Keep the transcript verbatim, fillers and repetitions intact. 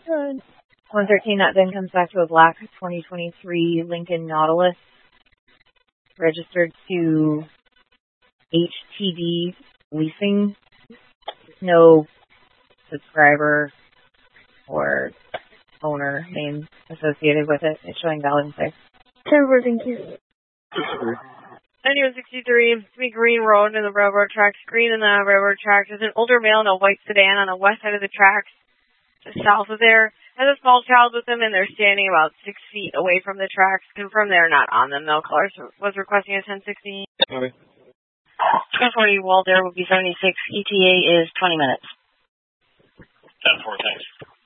one thirteen, that then comes back to a black twenty twenty-three Lincoln Nautilus, registered to H T D Leasing. No subscriber or owner name associated with it. It's showing valid and safe. Temper, thank you. ninety-one sixty-three, Sweet Green Road in the railroad tracks. Green in the railroad tracks. There's an older male in a white sedan on the west side of the tracks, just south of there. Has a small child with them, and they're standing about six feet away from the tracks. Confirm they're not on them, though. Caller was requesting a ten sixty. Okay. ten forty Walder will be seventy-six. E T A is twenty minutes. ten four, thanks.